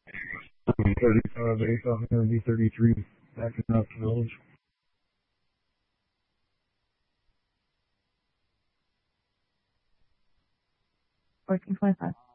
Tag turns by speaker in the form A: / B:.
A: Based off Energy 33, backing up the village.
B: Working 25.